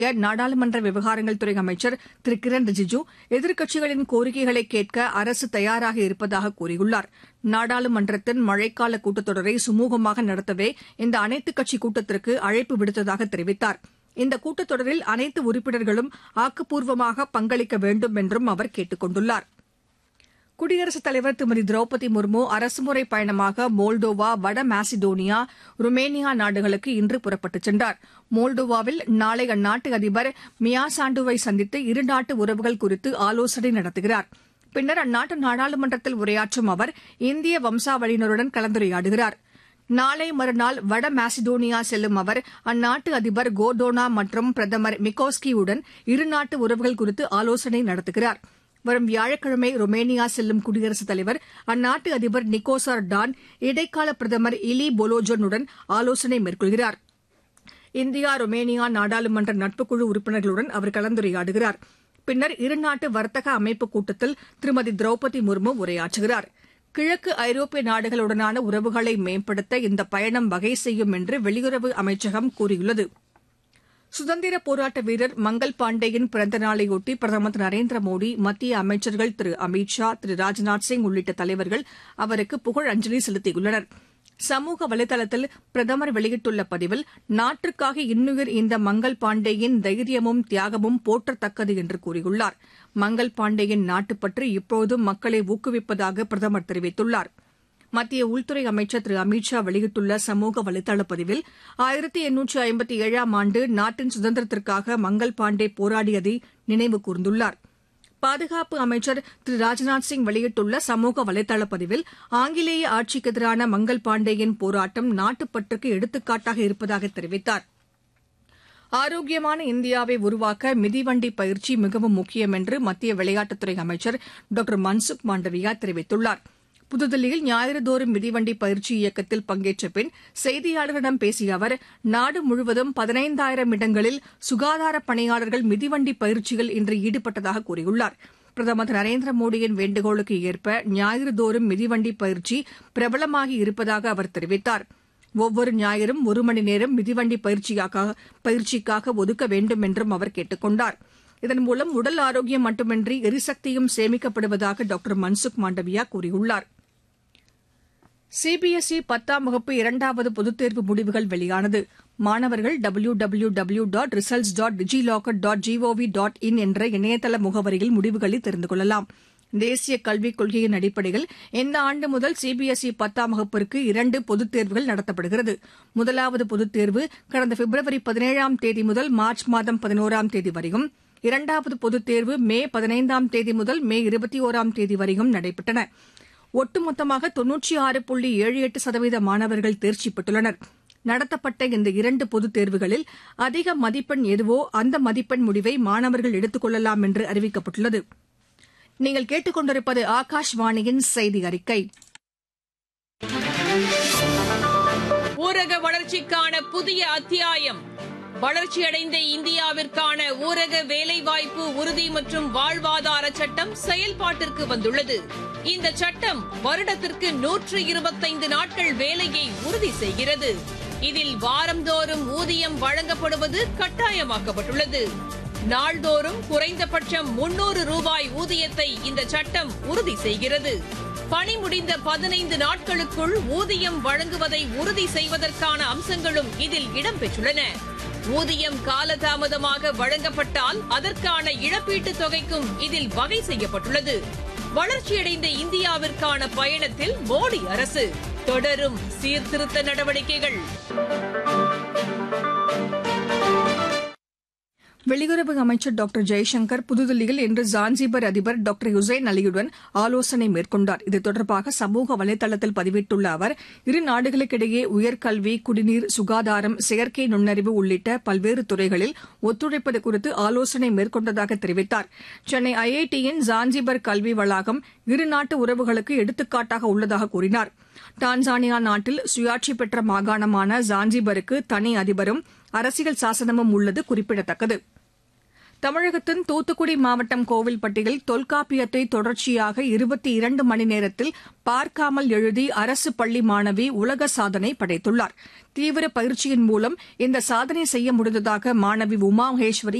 நாடாளுமன்ற விவகாரங்கள் துறை அமைச்சர் திரு கிரண் ரிஜிஜு எதிர்க்கட்சிகளின் கோரிக்கைகளை கேட்க அரசு தயாராக இருப்பதாக கூறியுள்ளார். நாடாளுமன்றத்தின் மழைக்கால கூட்டத்தொடரை சுமூகமாக நடத்தவே இந்த அனைத்துக் கட்சி கூட்டத்திற்கு அழைப்பு விடுத்ததாக தெரிவித்தார். இந்த கூட்டத்தொடரில் அனைத்து உறுப்பினர்களும் ஆக்கப்பூர்வமாக பங்களிக்க வேண்டும் என்றும் அவர் கேட்டுக் கொண்டுள்ளார். குடியரசுத் தலைவர் திருமதி திரௌபதி முர்மு அரசுமுறை பயணமாக மோல்டோவா, வட மாசிடோனியா, ருமேனியா நாடுகளுக்கு இன்று புறப்பட்டுச் சென்றார். மோல்டோவாவில் நாளை அந்நாட்டு அதிபர் மியாசாண்டுவை சந்தித்து இருநாட்டு உறவுகள் குறித்து ஆலோசனை நடத்துகிறார். பின்னர் அந்நாட்டு நாடாளுமன்றத்தில் உரையாற்றும் அவர் இந்திய வம்சாவளியினருடன் கலந்துரையாடுகிறார். நாளை மறுநாள் வட மாசிடோனியா செல்லும் அவர் அந்நாட்டு அதிபர் கோர்டோனா மற்றும் பிரதமர் மிகோஸ்கியுடன் இருநாட்டு உறவுகள் குறித்து ஆலோசனை நடத்துகிறார். வரும் வியாழக்கிழமை ருமேனியா செல்லும் குடியரசுத் தலைவர் அந்நாட்டு அதிபர் நிக்கோசார் டான், இடைக்கால பிரதமர் இலி பொலோஜனுடன் ஆலோசனை மேற்கொள்கிறார். இந்தியா ருமேனியா நாடாளுமன்ற நட்புக்குழு உறுப்பினர்களுடன் அவர் கலந்துரையாடுகிறார். பின்னர் இருநாட்டு வர்த்தக அமைப்பு கூட்டத்தில் திருமதி திரௌபதி முர்மு உரையாற்றுகிறார். கிழக்கு ஐரோப்பிய நாடுகளுடனான உறவுகளை மேம்படுத்த இந்த பயணம் வகை செய்யும் என்று வெளியுறவு அமைச்சகம் கூறியுள்ளது. சுதந்திரப் போராட்ட வீரர் மங்கள் பாண்டேயின் பிறந்த நாளையொட்டி பிரதமர் திரு நரேந்திர மோடி, மத்திய அமைச்சர்கள் திரு அமித் ஷா, திரு ராஜ்நாத் சிங் உள்ளிட்ட தலைவர்கள் அவருக்கு புகழஞ்சலி செலுத்தியுள்ளனர். சமூக வலைதளத்தில் பிரதமர் வெளியிட்டுள்ள பதிவில், நாட்டிற்காக இன்னுயிர் ஈந்த மங்கள் பாண்டேயின் தைரியமும் தியாகமும் போற்றத்தக்கது என்று கூறியுள்ளார். மங்கள் பாண்டேயின் நாட்டுப்பற்று இப்போதும் மக்களை ஊக்குவிப்பதாக பிரதமர் தெரிவித்துள்ளார். மத்திய உள்துறை அமைச்சர் திரு அமித் ஷா வெளியிட்டுள்ள சமூக வலைதள பதிவில், 1857ஆம் ஆண்டு நாட்டின் சுதந்திரத்திற்காக மங்கள் பாண்டே போராடியதை நினைவு கூர்ந்துள்ளார். பாதுகாப்பு அமைச்சர் திரு ராஜ்நாத் சிங் வெளியிட்டுள்ள சமூக வலைதள பதிவில், ஆங்கிலேய ஆட்சிக்கு எதிரான மங்கள் பாண்டேயின் போராட்டம் நாட்டுப்பற்றுக்கு எடுத்துக்காட்டாக இருப்பதாக தெரிவித்தார். ஆரோக்கியமான இந்தியாவை உருவாக்க மிதிவண்டி பயிற்சி மிகவும் முக்கியம் என்று மத்திய விளையாட்டுத்துறை அமைச்சர் டாக்டர் மன்சுக் மாண்டவியா தெரிவித்துள்ளார். புதுதில்லியில் ஞாயிறுதோறும் மிதிவண்டி பயிற்சி இயக்கத்தில் பங்கேற்ற பின் செய்தியாளர்களிடம் பேசிய அவர், நாடு முழுவதும் 15,000 இடங்களில் சுகாதார பணியாளர்கள் மிதிவண்டி பயிற்சியில் இன்று ஈடுபட்டதாக கூறியுள்ளார். பிரதமர் திரு நரேந்திர மோடியின் வேண்டுகோளுக்கு ஏற்ப ஞாயிறுதோறும் மிதிவண்டி பயிற்சி பிரபலமாகி இருப்பதாக அவர் தெரிவித்தார். ஒவ்வொரு ஞாயிறும் 1 மணி நேரம் மிதிவண்டி பயிற்சிக்காக ஒதுக்க வேண்டும் என்றும் அவர் கேட்டுக் கொண்டார். இதன் மூலம் உடல் ஆரோக்கியம் மட்டுமின்றி எரிசக்தியும் சேமிக்கப்படுவதாக டாக்டர் மன்சுக் மாண்டவியா கூறியுள்ளார். சிபிஎஸ்இ 10ஆம் வகுப்பு 2வது பொதுத் தேர்வு முடிவுகள் வெளியானது. மாணவர்கள் www.results.digilocker.gov.in என்ற இணையதள முகவரியில் முடிவுகளை தெரிந்து கொள்ளலாம். தேசிய கல்விக் கொள்கையின் அடிப்படையில் இந்த ஆண்டு முதல் சிபிஎஸ்இ 10ஆம் வகுப்பிற்கு 2 பொதுத் தேர்வுகள் நடத்தப்படுகிறது. முதலாவது பொதுத் தேர்வு கடந்த பிப்ரவரி 17ஆம் தேதி முதல் மார்ச் மாதம் 11ஆம் தேதி வரையும், இரண்டாவது பொதுத் தேர்வு மே 15ஆம் தேதி முதல் மே 21ஆம் தேதி வரையும் நடைபெற்றன. ஒட்டுமொத்தமாக 96.78% மாணவர்கள் தேர்ச்சி பெற்றுள்ளனர். நடத்தப்பட்ட இந்த 2 பொதுத் தேர்வுகளில் அதிக மதிப்பெண் எதுவோ அந்த மதிப்பெண் முடிவை மாணவர்கள் எடுத்துக் கொள்ளலாம் என்று அறிவிக்கப்பட்டுள்ளது. நீங்கள் கேட்டுக் கொண்டிருப்பது ஆகாஷ்வாணியின் செய்தி அறிக்கை. ஊரக வளர்ச்சிக்கான புதிய அத்தியாயம். வளர்ச்சியடைந்த இந்தியாவிற்கான ஊரக வேலைவாய்ப்பு உறுதி மற்றும் வாழ்வாதார சட்டம் செயல்பாட்டிற்கு வந்துள்ளது. இந்த சட்டம் வருடத்திற்கு 125 நாட்கள் வேலையை உறுதி செய்கிறது. இதில் வாரந்தோறும் ஊதியம் வழங்கப்படுவது கட்டாயமாக்கப்பட்டுள்ளது. நாள்தோறும் குறைந்தபட்சம் 300 ரூபாய் ஊதியத்தை இந்த சட்டம் உறுதி செய்கிறது. பணி முடிந்த 15 நாட்களுக்குள் ஊதியம் வழங்குவதை உறுதி செய்வதற்கான அம்சங்களும் இதில் இடம்பெற்றுள்ளன. ஊதியம் காலதாமதமாக வழங்கப்பட்டால் அதற்கான இழப்பீட்டுத் தொகைக்கும் இதில் வகை செய்யப்பட்டுள்ளது. வளர்ச்சியடைந்த இந்தியாவிற்கான பயணத்தில் மோடி அரசு தொடரும் சீர்திருத்த நடவடிக்கைகள். வெளியுறவு அமைச்சர் டாக்டர் ஜெய்சங்கர் புதுதில்லியில் இன்று ஜான்சிபர் அதிபர் டாக்டர் ஹுசைன் அலியுடன் ஆலோசனை மேற்கொண்டார். இது தொடர்பாக சமூக வலைதளத்தில் பதிவிட்டுள்ள அவர், இரு நாடுகளுக்கிடையே உயர்கல்வி, குடிநீர், சுகாதாரம், செயற்கை நுண்ணறிவு உள்ளிட்ட பல்வேறு துறைகளில் ஒத்துழைப்பது குறித்து ஆலோசனை மேற்கொண்டதாக தெரிவித்தார். சென்னை ஐஐடியின் ஜான்சிபர் கல்வி வளாகம் இருநாட்டு உறவுகளுக்கு எடுத்துக்காட்டாக உள்ளதாக கூறினார். டான்சானியா நாட்டில் சுயாட்சி பெற்ற மாகாணமான ஜான்சிபருக்கு தனி அதிபரும் அரசியல் சாசனமும் உள்ளது குறிப்பிடத்தக்கது. தமிழகத்தின் தூத்துக்குடி மாவட்டம் கோவில்பட்டியில் தொல்காப்பியத்தை தொடர்ச்சியாக 22 மணி நேரத்தில் பார்க்காமல் எழுதி அரசு பள்ளி மாணவி உலக சாதனை படைத்துள்ளார். தீவிர பயிற்சியின் மூலம் இந்த சாதனை செய்ய முடிந்ததாக மாணவி உமா மகேஸ்வரி